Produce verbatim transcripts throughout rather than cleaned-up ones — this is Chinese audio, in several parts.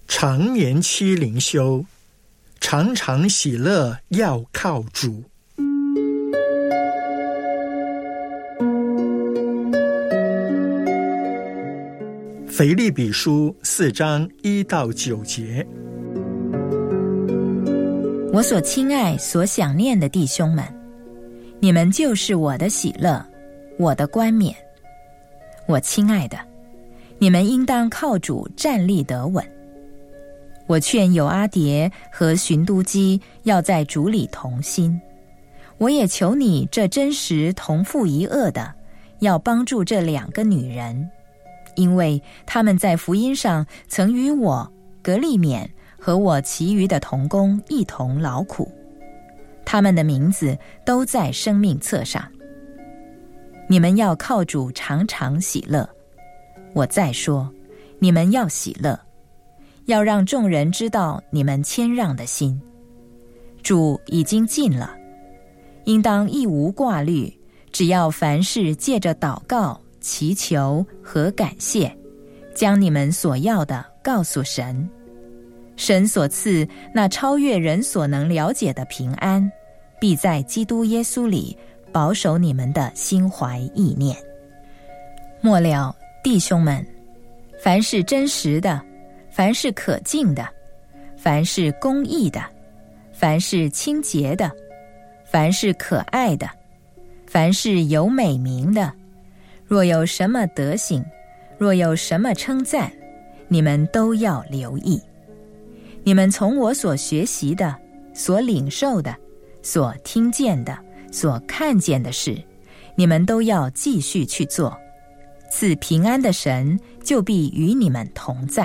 常年期灵修，常常喜乐要靠主。腓立比书四章一到九节。 我所亲爱所想念的弟兄们，你们就是我的喜乐，我的冠冕。我亲爱的，你们应当靠主站立得稳。我劝友阿迭和寻都基要在主里同心。我也求你这真实同父一轭的，要帮助这两个女人，因为他们在福音上曾与我革利勉和我其余的同工一同劳苦，他们的名字都在生命册上。你们要靠主常常喜乐。我再说，你们要喜乐，要让众人知道你们谦让的心。主已经近了，应当一无挂虑，只要凡事借着祷告、祈求和感谢，将你们所要的告诉神。神所赐那超越人所能了解的平安，必在基督耶稣里保守你们的心怀意念。末了，弟兄们，凡是真实的，凡是可敬的，凡是公义的，凡是清洁的，凡是可爱的，凡是有美名的，若有什么德行，若有什么称赞，你们都要留意。你们从我所学习的、所领受的、所听见的、所看见的事，你们都要继续去做。赐平安的神就必与你们同在。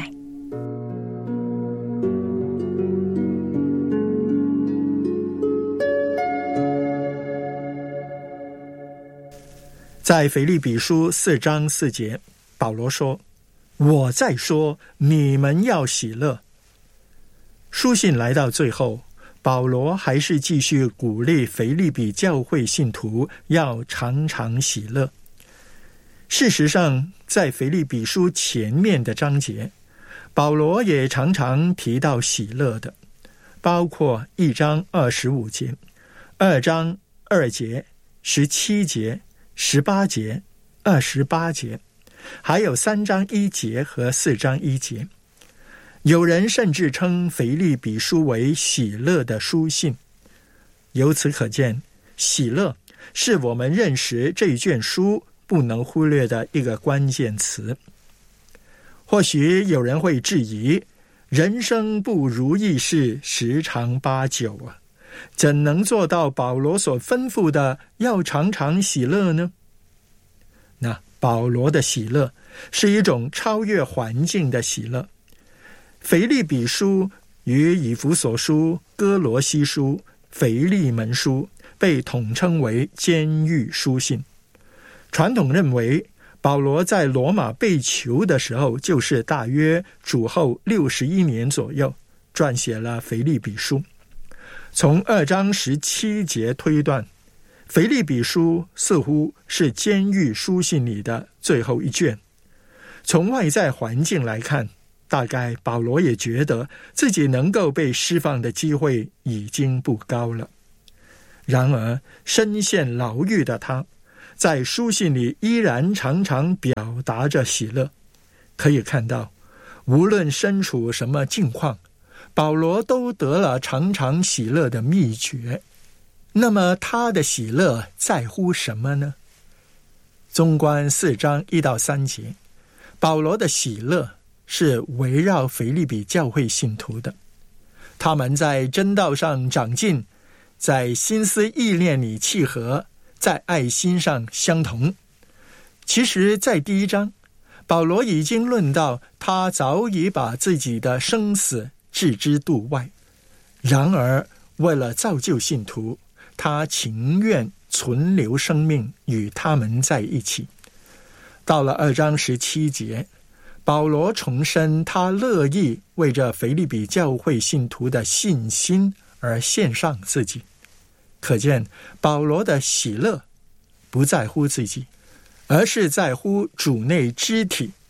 在腓立比书四章四节，保罗说：我再说，你们要喜乐。书信来到最后，保罗还是继续鼓励腓立比教会信徒要常常喜乐。事实上，在腓立比书前面的章节，保罗也常常提到喜乐的，包括一章二十五节、二章二节、十七节、十八节、二十八节，还有三章一节和四章一节。有人甚至称腓立比书为喜乐的书信。由此可见，喜乐是我们认识这一卷书不能忽略的一个关键词。或许有人会质疑，人生不如意事十常八九啊，怎能做到保罗所吩咐的要常常喜乐呢？那保罗的喜乐是一种超越环境的喜乐。腓立比书与以弗所书、哥罗西书、腓利门书被统称为监狱书信。传统认为，保罗在罗马被囚的时候，就是大约主后六十一年左右，撰写了腓立比书。从二章十七节推断，腓立比书似乎是监狱书信里的最后一卷。从外在环境来看，大概保罗也觉得自己能够被释放的机会已经不高了。然而，身陷牢狱的他，在书信里依然常常表达着喜乐。可以看到，无论身处什么境况，保罗都得了常常喜乐的秘诀。那么他的喜乐在乎什么呢？纵观四章一到三节，保罗的喜乐是围绕腓立比教会信徒的。他们在真道上长进，在心思意念里契合，在爱心上相同。其实在第一章，保罗已经论到他早已把自己的生死置之度外，然而为了造就信徒，他情愿存留生命与他们在一起。到了二章十七节，保罗重申他乐意为着腓立比教会信徒的信心而献上自己。可见保罗的喜乐不在乎自己，而是在乎主内肢体，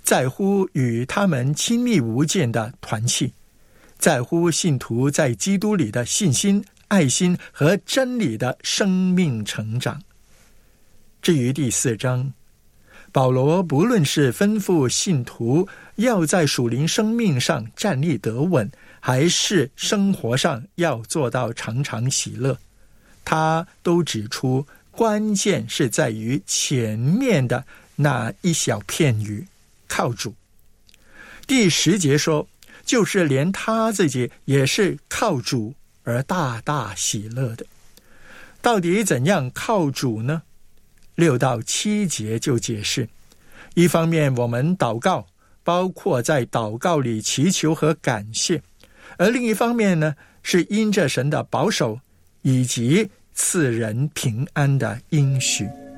在乎与他们亲密无间的团契，在乎信徒在基督里的信心、爱心和真理的生命成长。至于第四章，保罗不论是吩咐信徒要在属灵生命上站立得稳，还是生活上要做到常常喜乐，他都指出关键是在于前面的那一小片语，靠主。第十节说，就是连他自己也是靠主而大大喜乐的。到底怎样靠主呢？六到七节就解释，一方面我们祷告，包括在祷告里祈求和感谢，而另一方面呢，是因着神的保守以及赐人平安的应许。